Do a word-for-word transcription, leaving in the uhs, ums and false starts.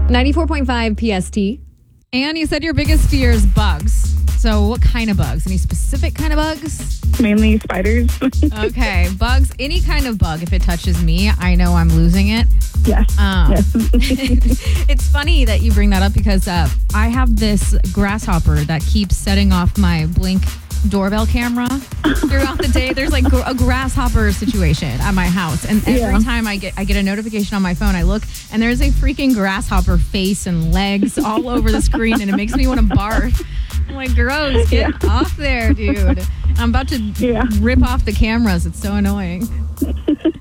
ninety-four point five P S T. And you said your biggest fear is bugs. So what kind of bugs? Any specific kind of bugs? Mainly spiders. Okay, bugs, any kind of bug. If it touches me, I know I'm losing it. Yes. Um, yes. It's funny that you bring that up because uh, I have this grasshopper that keeps setting off my Blink doorbell camera throughout the day. There's like a grasshopper situation at my house, and every Yeah. time I get I get a notification on my phone, I look and there's a freaking grasshopper face and legs all over the screen, and it makes me want to barf. I'm like, gross, get Yeah. off there, dude. I'm about to Yeah. rip off the cameras. It's so annoying.